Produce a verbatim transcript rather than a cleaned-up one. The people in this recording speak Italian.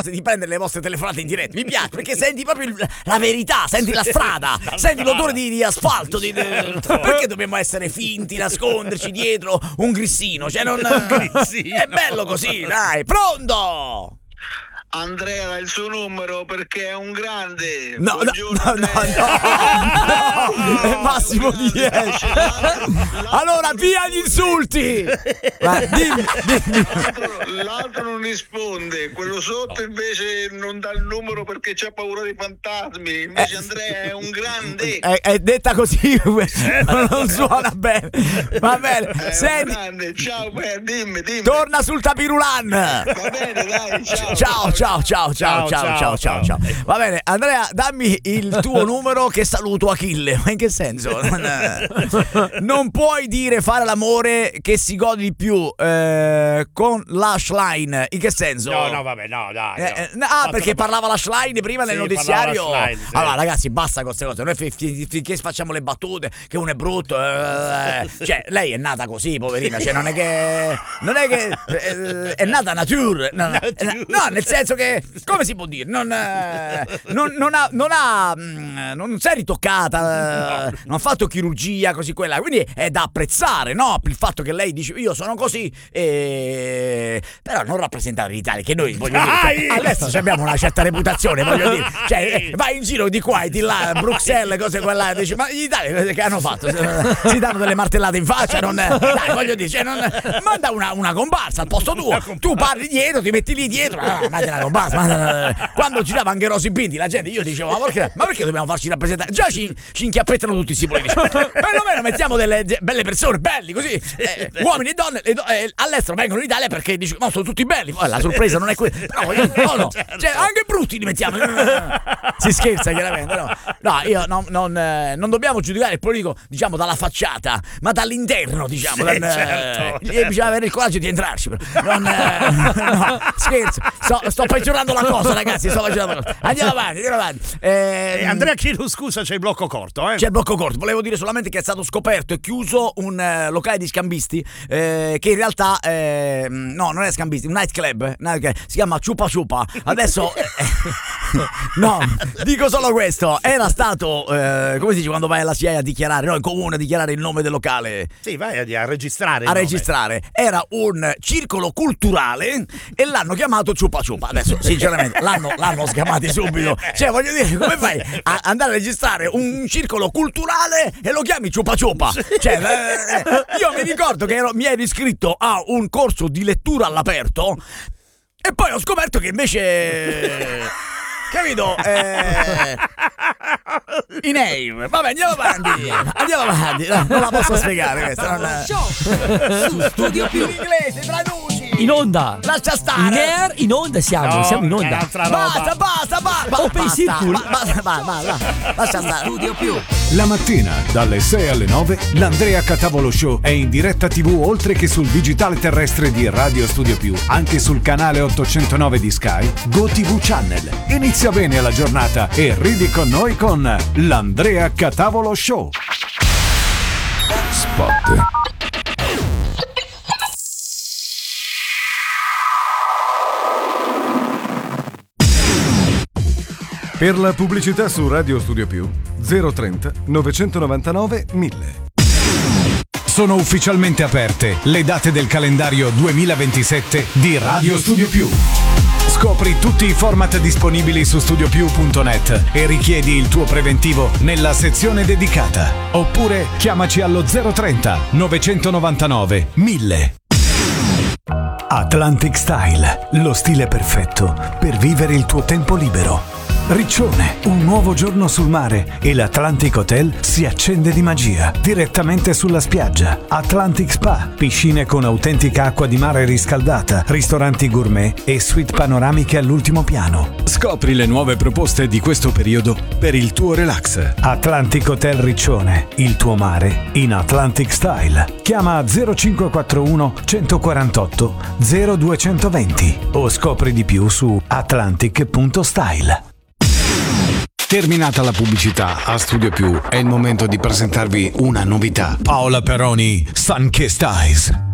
cosa di prendere le vostre telefonate in diretta. Mi piace perché senti proprio il, la verità, senti la strada, la senti strada. L'odore di, di asfalto. Di, di, perché dobbiamo essere finti, nasconderci dietro un grissino? Cioè, non. È bello così, dai, pronto! Andrea dà il suo numero perché è un grande. No, no, no, no, no, è massimo dieci. Allora, via gli insulti. Ma dimmi, dimmi. L'altro, l'altro non risponde, quello sotto invece non dà il numero perché c'ha paura dei fantasmi. Invece Andrea è un grande. È, è detta così, non suona bene. Va bene. È Senti, grande. Ciao, beh, dimmi, dimmi. torna sul tapirulan. Va bene, dai, ciao. Ciao. Ciao, ciao, ciao, ciao, ciao, ciao, ciao, ciao. Va bene, Andrea, dammi il tuo numero che saluto Achille. Ma in che senso? Non, non puoi dire fare l'amore che si gode di più eh, con l'Ashline. In che senso? No, no, vabbè, no, dai. No. Eh, no, ah, perché parlava l'Ashline prima nel sì, notiziario. Line, sì. Allora, ragazzi, basta con queste cose. Noi fin- fin- finché facciamo le battute che uno è brutto. Eh, cioè, lei è nata così, poverina. Cioè, non è che. Non è che. Eh, è nata nature. No, no, no, nel senso che, come si può dire, non, eh, non, non ha, non ha mh, non si è ritoccata, eh, non ha fatto chirurgia così quella, quindi è da apprezzare, no? Il fatto che lei dice io sono così, eh, però non rappresentare l'Italia, che noi voglio dire, all'estero abbiamo una certa reputazione, voglio dire, cioè eh, vai in giro di qua e di là, Bruxelles, cose quella, dici, ma gli italiani che hanno fatto? Si danno delle martellate in faccia, non, dai, voglio dire, cioè, non, manda una, una comparsa al posto tuo, tu parli dietro, ti metti lì dietro, ah, manda una comparsa, manda, quando girava anche Rosy Bindi la gente, io dicevo, ma perché, ma perché dobbiamo farci rappresentare? Già ci, ci inchiappettano tutti questi politici, perlomeno mettiamo delle belle persone, belli così, eh, uomini e donne, le do- eh, all'estero vengono in Italia perché dicono, no, sono tutti belli, poi la sorpresa non è quella, no, no, no, cioè, anche brutti li mettiamo, si scherza chiaramente, no, no io no, non, eh, non dobbiamo giudicare il politico, diciamo, dalla facciata, ma dall'interno, diciamo, sì, dal, certo. eh, bisogna avere il coraggio di entrarci, non, eh, no, scherzo, sto, sto peggiorando la cosa, ragazzi, sto peggiorando la cosa. Andiamo avanti, andiamo avanti. Eh, eh, Andrea, chiedo scusa, c'è il blocco corto, eh? C'è il blocco corto, volevo dire solamente che è stato scoperto e chiuso un uh, locale di scambisti eh, che in realtà eh, no, non è scambisti, un nightclub, night si chiama Ciupa Ciupa. Adesso eh, no, dico solo questo, era stato eh, come si dice quando vai alla S I A E a dichiarare, no, in comune a dichiarare il nome del locale. Sì, vai a, a registrare. A registrare. Era un circolo culturale e l'hanno chiamato Ciupa Ciupa. Adesso, sinceramente, l'hanno, l'hanno sgamati subito. Cioè, voglio dire, come fai a andare a registrare un circolo culturale e lo chiami Ciupa Ciupa? Cioè, eh, io mi ricordo che ero, mi ero iscritto a un corso di lettura all'aperto e poi ho scoperto che invece... Capito? Eh, I name. Vabbè, andiamo avanti. Andiamo avanti. No, non la posso spiegare questa. Non... Su Studio Più. In inglese, traduci. In onda. Lascia stare. In air, in onda siamo. No, siamo in onda. Basta, basta, basta, basta. Open Circle. Basta, basta, basta. Lascia stare. Studio Più. La mattina, dalle sei alle nove, l'Andrea Catavolo Show è in diretta tivù oltre che sul digitale terrestre di Radio Studio Più, anche sul canale ottocentonove di Sky, GoTV Channel. Inizia bene la giornata e ridi con noi con l'Andrea Catavolo Show. Spot. Per la pubblicità su Radio Studio Più zero trenta novecentonovantanove mille. Sono ufficialmente aperte le date del calendario duemilaventisette di Radio Studio Più. Scopri tutti i format disponibili su studio più punto net e richiedi il tuo preventivo nella sezione dedicata. Oppure chiamaci allo zero trenta novecentonovantanove mille. Atlantic Style, lo stile perfetto per vivere il tuo tempo libero. Riccione, un nuovo giorno sul mare e l'Atlantic Hotel si accende di magia direttamente sulla spiaggia. Atlantic Spa, piscine con autentica acqua di mare riscaldata, ristoranti gourmet e suite panoramiche all'ultimo piano. Scopri le nuove proposte di questo periodo per il tuo relax. Atlantic Hotel Riccione, il tuo mare in Atlantic Style. Chiama zero cinque quattro uno centoquarantotto zero duecentoventi o scopri di più su atlantic punto style. Terminata la pubblicità a Studio Più, è il momento di presentarvi una novità. Paola Peroni, Sun Kissed Eyes.